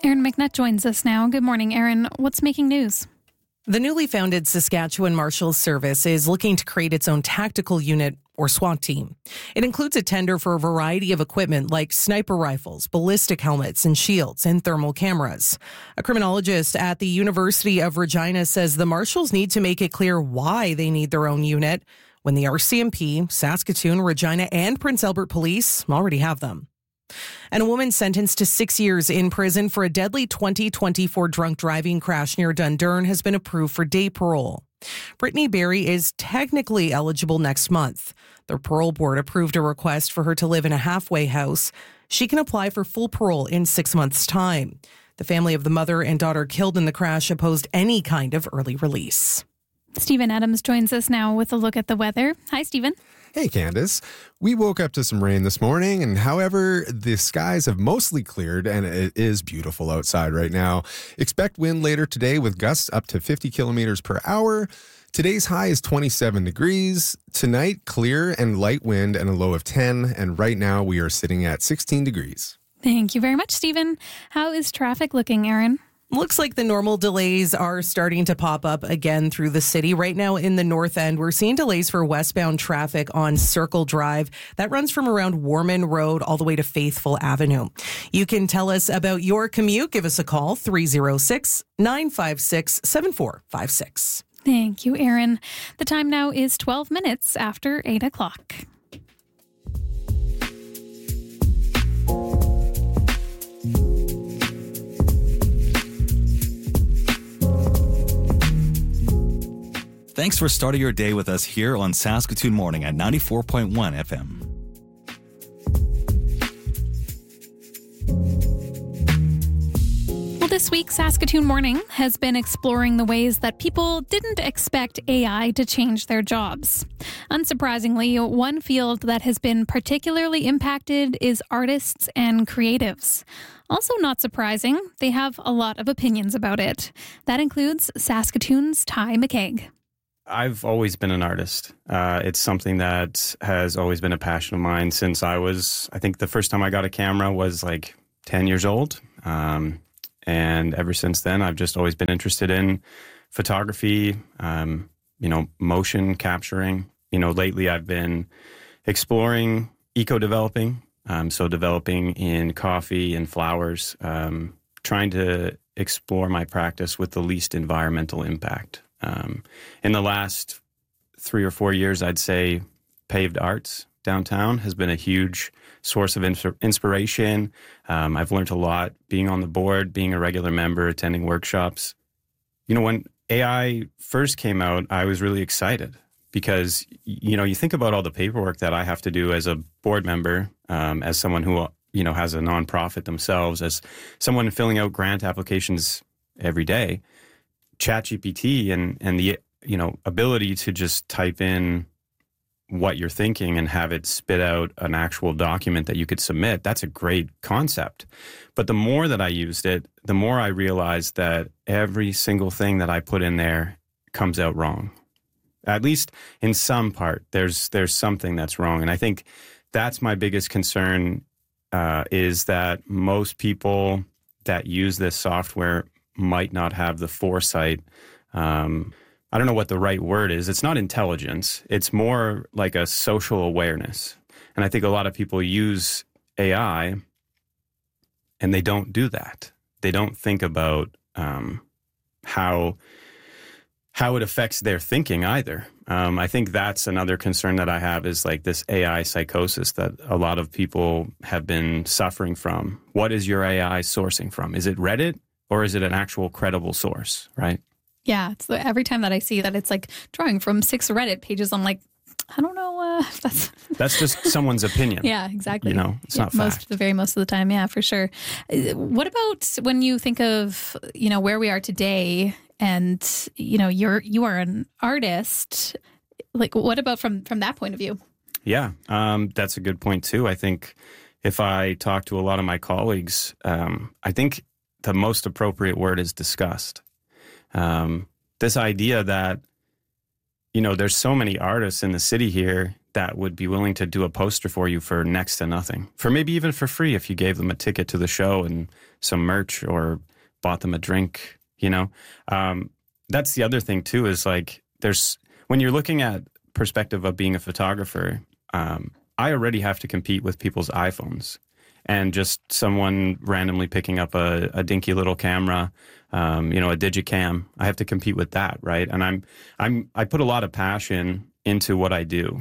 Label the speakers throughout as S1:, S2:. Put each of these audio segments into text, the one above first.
S1: Aaron McNutt joins us now. Good morning, Aaron. What's making news?
S2: The newly founded Saskatchewan Marshals Service is looking to create its own tactical unit or SWAT team. It includes a tender for a variety of equipment like sniper rifles, ballistic helmets and shields, and thermal cameras. A criminologist at the University of Regina says the Marshals need to make it clear why they need their own unit when the RCMP, Saskatoon, Regina, and Prince Albert Police already have them. And a woman sentenced to 6 years in prison for a deadly 2024 drunk driving crash near Dundurn has been approved for day parole. Brittany Berry is technically eligible next month. The parole board approved a request for her to live in a halfway house. She can apply for full parole in 6 months' time. The family of the mother and daughter killed in the crash opposed any kind of early release.
S1: Stephen Adams joins us now with a look at the weather. Hi, Stephen.
S3: Hey, Candace. We woke up to some rain this morning, and however, the skies have mostly cleared, and it is beautiful outside right now. Expect wind later today with gusts up to 50 kilometers per hour. Today's high is 27 degrees. Tonight, clear and light wind and a low of 10, and right now we are sitting at 16 degrees.
S1: Thank you very much, Stephen. How is traffic looking, Aaron?
S2: Looks like the normal delays are starting to pop up again through the city. Right now in the north end, we're seeing delays for westbound traffic on Circle Drive. That runs from around Warman Road all the way to Faithful Avenue. You can tell us about your commute. Give us a call, 306-956-7456.
S1: Thank you, Aaron. The time now is 12 minutes after 8 o'clock.
S4: Thanks for starting your day with us here on Saskatoon Morning at 94.1 FM.
S1: Well, this week, Saskatoon Morning has been exploring the ways that people didn't expect AI to change their jobs. Unsurprisingly, one field that has been particularly impacted is artists and creatives. Also not surprising, they have a lot of opinions about it. That includes Saskatoon's Ty McKeag.
S5: I've always been an artist. It's something that has always been a passion of mine since I think the first time I got a camera was like 10 years old. And ever since then, I've just always been interested in photography, motion capturing. Lately I've been exploring eco-developing. So developing in coffee and flowers, trying to explore my practice with the least environmental impact. In the last 3 or 4 years, I'd say paved arts downtown has been a huge source of inspiration. I've learned a lot being on the board, being a regular member, attending workshops. When AI first came out, I was really excited because, you think about all the paperwork that I have to do as a board member, as someone who, has a nonprofit themselves, as someone filling out grant applications every day. ChatGPT and the ability to just type in what you're thinking and have it spit out an actual document that you could submit, that's a great concept. But the more that I used it, the more I realized that every single thing that I put in there comes out wrong. At least in some part, there's something that's wrong. And I think that's my biggest concern, is that most people that use this software might not have the foresight. I don't know what the right word is. It's not intelligence. It's more like a social awareness. And I think a lot of people use AI and they don't do that. They don't think about how it affects their thinking either. I think that's another concern that I have is like this AI psychosis that a lot of people have been suffering from. What is your AI sourcing from? Is it Reddit? Or is it an actual credible source, right?
S1: Yeah, every time that I see that it's like drawing from 6 Reddit pages, I'm like, I don't know if
S5: that's just someone's opinion.
S1: Yeah, exactly.
S5: It's not fact.
S1: Most of the time, yeah, for sure. What about when you think of, where we are today and, you are an artist, like what about from that point of view?
S5: Yeah, that's a good point too. I think if I talk to a lot of my colleagues, I think the most appropriate word is disgust. This idea that, there's so many artists in the city here that would be willing to do a poster for you for next to nothing, for maybe even for free if you gave them a ticket to the show and some merch or bought them a drink, you know? That's the other thing too, is like when you're looking at perspective of being a photographer, I already have to compete with people's iPhones. And just someone randomly picking up a dinky little camera, a Digicam, I have to compete with that, right? And I put a lot of passion into what I do,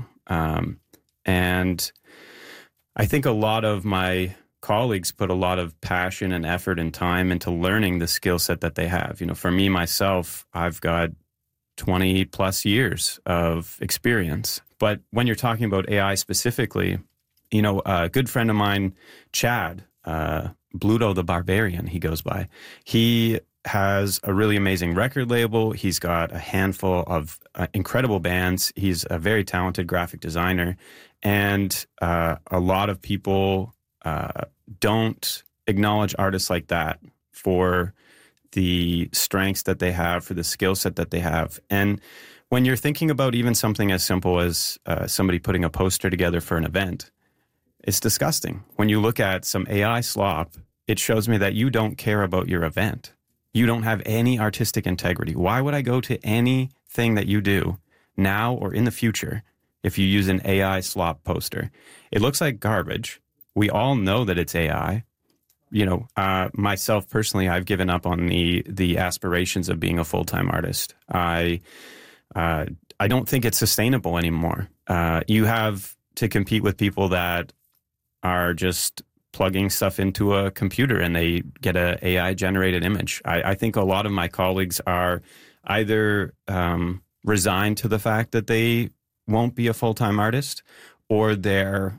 S5: and I think a lot of my colleagues put a lot of passion and effort and time into learning the skill set that they have. You know, for me myself, I've got 20 plus years of experience. But when you're talking about AI specifically, you know, a good friend of mine, Chad, Bluto the Barbarian, he goes by. He has a really amazing record label. He's got a handful of incredible bands. He's a very talented graphic designer. And a lot of people don't acknowledge artists like that for the strengths that they have, for the skill set that they have. And when you're thinking about even something as simple as somebody putting a poster together for an event, it's disgusting. When you look at some AI slop, it shows me that you don't care about your event. You don't have any artistic integrity. Why would I go to anything that you do now or in the future if you use an AI slop poster? It looks like garbage. We all know that it's AI. You know, myself personally, I've given up on the aspirations of being a full-time artist. I don't think it's sustainable anymore. You have to compete with people that are just plugging stuff into a computer and they get a AI generated image. I think a lot of my colleagues are either resigned to the fact that they won't be a full-time artist, or they're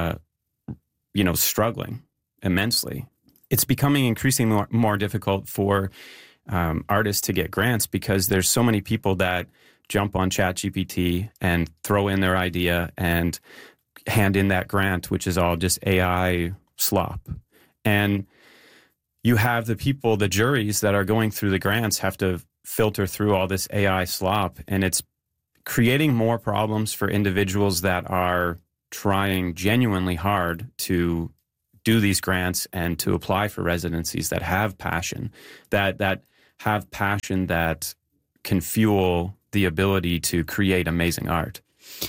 S5: struggling immensely. It's becoming increasingly more difficult for artists to get grants because there's so many people that jump on ChatGPT and throw in their idea and hand in that grant, which is all just AI slop. And you have the people, the juries that are going through the grants have to filter through all this AI slop, and it's creating more problems for individuals that are trying genuinely hard to do these grants and to apply for residencies that have passion, that have passion that can fuel the ability to create amazing art.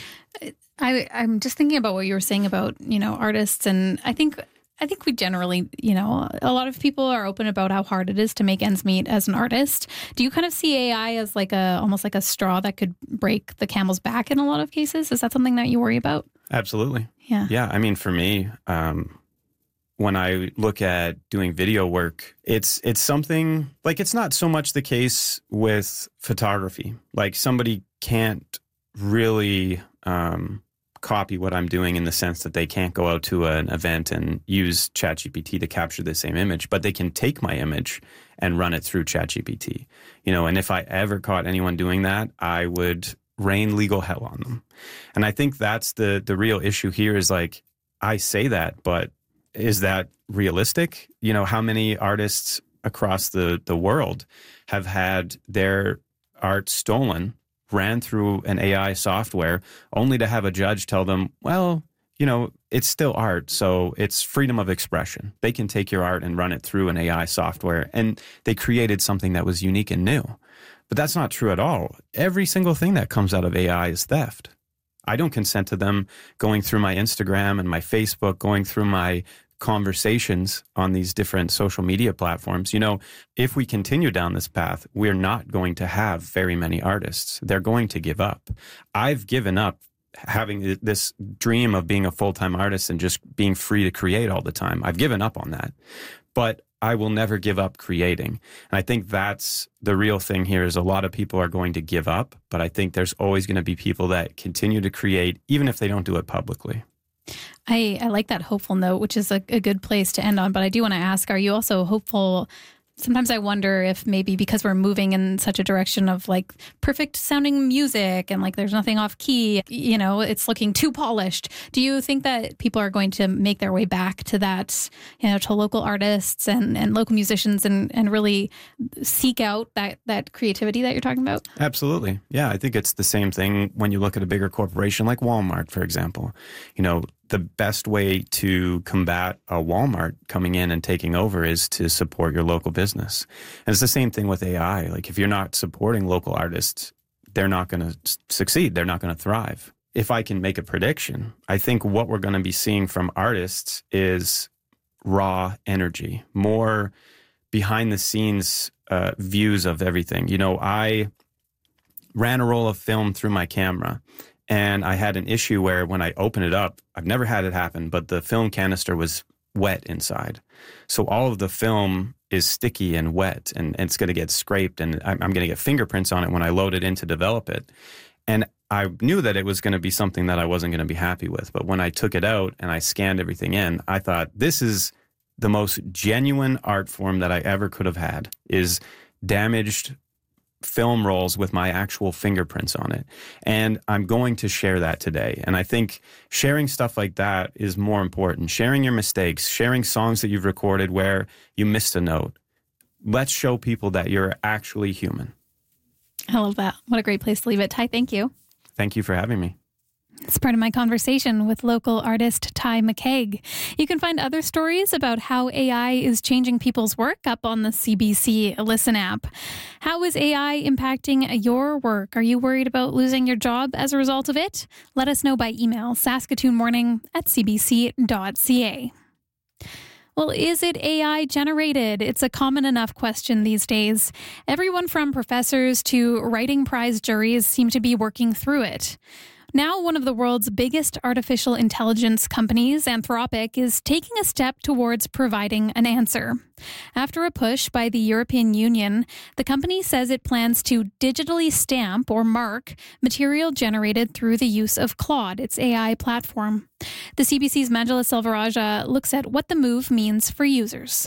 S1: I'm just thinking about what you were saying about, artists. And I think we generally, a lot of people are open about how hard it is to make ends meet as an artist. Do you kind of see AI as almost like a straw that could break the camel's back in a lot of cases? Is that something that you worry about?
S5: Absolutely.
S1: Yeah.
S5: Yeah. I mean, for me, when I look at doing video work, it's something like, it's not so much the case with photography. Like, somebody can't really copy what I'm doing in the sense that they can't go out to an event and use ChatGPT to capture the same image, but they can take my image and run it through ChatGPT. And if I ever caught anyone doing that, I would rain legal hell on them. And I think that's the real issue here is, like, I say that, but is that realistic? How many artists across the world have had their art stolen, ran through an AI software, only to have a judge tell them, well, it's still art, so it's freedom of expression. They can take your art and run it through an AI software, and they created something that was unique and new. But that's not true at all. Every single thing that comes out of AI is theft. I don't consent to them going through my Instagram and my Facebook, going through my conversations on these different social media platforms. If we continue down this path, we're not going to have very many artists. They're going to give up. I've given up having this dream of being a full-time artist and just being free to create all the time. I've given up on that, but I will never give up creating. And I think that's the real thing here is a lot of people are going to give up, but I think there's always going to be people that continue to create, even if they don't do it publicly.
S1: I like that hopeful note, which is a good place to end on. But I do want to ask, are you also hopeful Sometimes I wonder if maybe because we're moving in such a direction of like perfect sounding music and like there's nothing off key, you know, it's looking too polished. Do you think that people are going to make their way back to that, you know, to local artists and local musicians and really seek out that creativity that you're talking about?
S5: Absolutely. Yeah, I think it's the same thing when you look at a bigger corporation like Walmart, for example. You know, the best way to combat a Walmart coming in and taking over is to support your local business. And it's the same thing with AI. Like if you're not supporting local artists, they're not going to succeed. They're not going to thrive. If I can make a prediction, I think what we're going to be seeing from artists is raw energy, more behind the scenes views of everything. You know, I ran a roll of film through my camera. And I had an issue where when I opened it up, I've never had it happen, but the film canister was wet inside. So all of the film is sticky and wet, and it's going to get scraped, and I'm going to get fingerprints on it when I load it in to develop it. And I knew that it was going to be something that I wasn't going to be happy with. But when I took it out and I scanned everything in, I thought, this is the most genuine art form that I ever could have had, is damaged film rolls with my actual fingerprints on it. And I'm going to share that today. And I think sharing stuff like that is more important. Sharing your mistakes, sharing songs that you've recorded where you missed a note. Let's show people that you're actually human.
S1: I love that. What a great place to leave it. Ty, thank you.
S5: Thank you for having me.
S1: It's part of my conversation with local artist Ty McKeag. You can find other stories about how AI is changing people's work up on the CBC Listen app. How is AI impacting your work? Are you worried about losing your job as a result of it? Let us know by email, saskatoonmorning@cbc.ca. Well, is it AI generated? It's a common enough question these days. Everyone from professors to writing prize juries seem to be working through it. Now, one of the world's biggest artificial intelligence companies, Anthropic, is taking a step towards providing an answer. After a push by the European Union, the company says it plans to digitally stamp or mark material generated through the use of Claude, its AI platform. The CBC's Manjula Selvarajah looks at what the move means for users.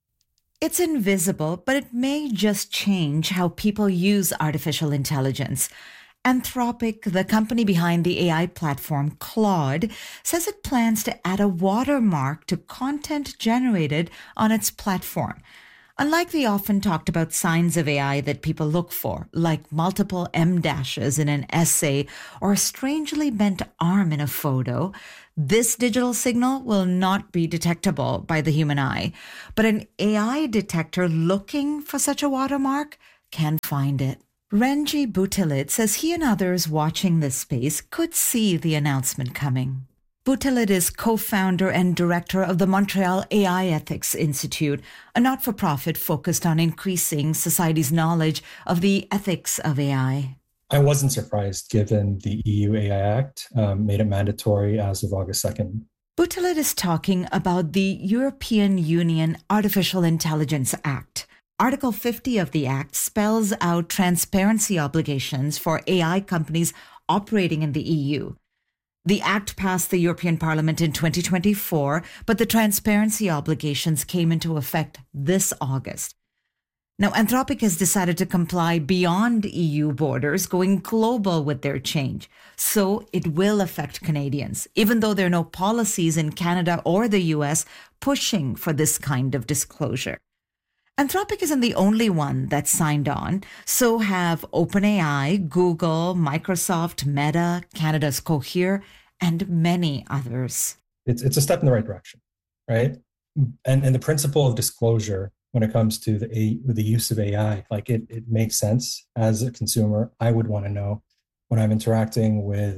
S6: It's invisible, but it may just change how people use artificial intelligence. Anthropic, the company behind the AI platform Claude, says it plans to add a watermark to content generated on its platform. Unlike the often talked about signs of AI that people look for, like multiple M dashes in an essay or a strangely bent arm in a photo, this digital signal will not be detectable by the human eye. But an AI detector looking for such a watermark can find it. Renji Butilit says he and others watching this space could see the announcement coming. Butilit is co-founder and director of the Montreal AI Ethics Institute, a not-for-profit focused on increasing society's knowledge of the ethics of AI.
S7: I wasn't surprised given the EU AI Act made it mandatory as of August 2nd.
S6: Butilit is talking about the European Union Artificial Intelligence Act. Article 50 of the Act spells out transparency obligations for AI companies operating in the EU. The Act passed the European Parliament in 2024, but the transparency obligations came into effect this August. Now, Anthropic has decided to comply beyond EU borders, going global with their change. So it will affect Canadians, even though there are no policies in Canada or the US pushing for this kind of disclosure. Anthropic isn't the only one that's signed on. So have OpenAI, Google, Microsoft, Meta, Canada's Cohere, and many others.
S7: It's a step in the right direction, right? And the principle of disclosure when it comes to the use of AI, like it makes sense. As a consumer, I would want to know when I'm interacting with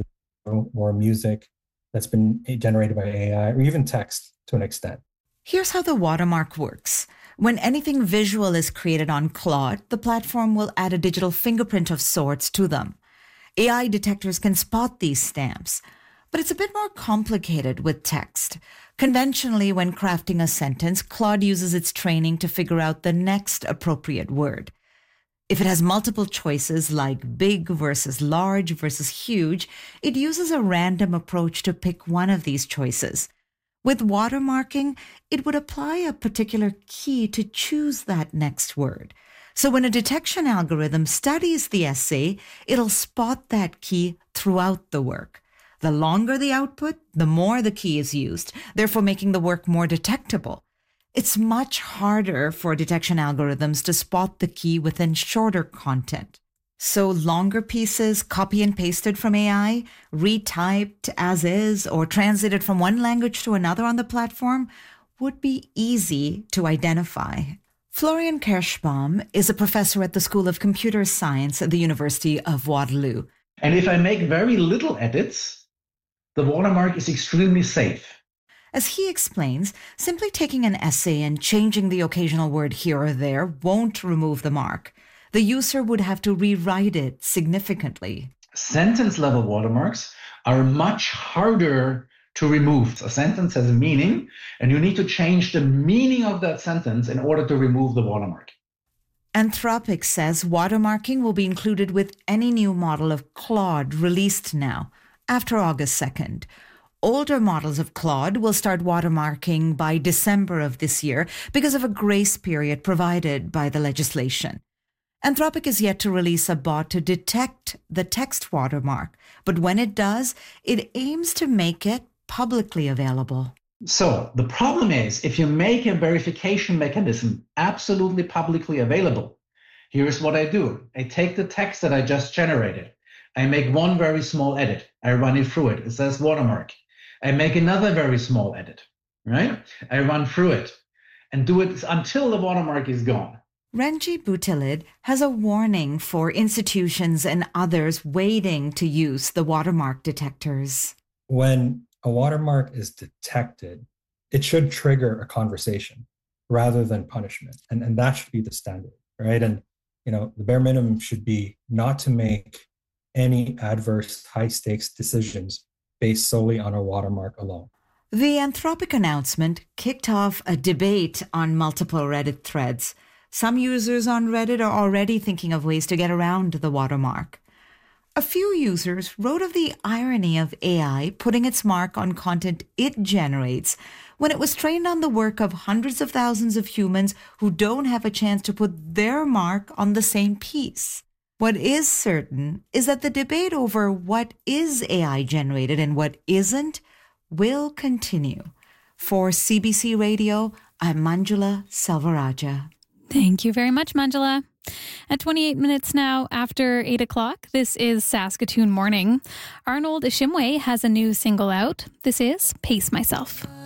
S7: or music that's been generated by AI or even text to an extent.
S6: Here's how the watermark works. When anything visual is created on Claude, the platform will add a digital fingerprint of sorts to them. AI detectors can spot these stamps, but it's a bit more complicated with text. Conventionally, when crafting a sentence, Claude uses its training to figure out the next appropriate word. If it has multiple choices like big versus large versus huge, it uses a random approach to pick one of these choices. With watermarking, it would apply a particular key to choose that next word. So when a detection algorithm studies the essay, it'll spot that key throughout the work. The longer the output, the more the key is used, therefore making the work more detectable. It's much harder for detection algorithms to spot the key within shorter content. So longer pieces, copy and pasted from AI, retyped as is, or translated from one language to another on the platform, would be easy to identify. Florian Kerschbaum is a professor at the School of Computer Science at the University of Waterloo.
S8: And if I make very little edits, the watermark is extremely safe.
S6: As he explains, simply taking an essay and changing the occasional word here or there won't remove the mark. The user would have to rewrite it significantly.
S8: Sentence-level watermarks are much harder to remove. A sentence has a meaning, and you need to change the meaning of that sentence in order to remove the watermark.
S6: Anthropic says watermarking will be included with any new model of Claude released now, after August 2nd. Older models of Claude will start watermarking by December of this year because of a grace period provided by the legislation. Anthropic is yet to release a bot to detect the text watermark, but when it does, it aims to make it publicly available.
S8: So the problem is, if you make a verification mechanism absolutely publicly available, here's what I do. I take the text that I just generated. I make one very small edit. I run it through it. It says watermark. I make another very small edit, right? I run through it and do it until the watermark is gone.
S6: Renji Butilid has a warning for institutions and others waiting to use the watermark detectors.
S7: When a watermark is detected, it should trigger a conversation rather than punishment. And that should be the standard, right? And, the bare minimum should be not to make any adverse high-stakes decisions based solely on a watermark alone.
S6: The Anthropic announcement kicked off a debate on multiple Reddit threads. Some users on Reddit are already thinking of ways to get around the watermark. A few users wrote of the irony of AI putting its mark on content it generates when it was trained on the work of hundreds of thousands of humans who don't have a chance to put their mark on the same piece. What is certain is that the debate over what is AI generated and what isn't will continue. For CBC Radio, I'm Manjula Selvarajah.
S1: Thank you very much, Manjula. At 28 minutes now after 8 o'clock, this is Saskatoon Morning. Arnold Ishimwe has a new single out. This is Pace Myself.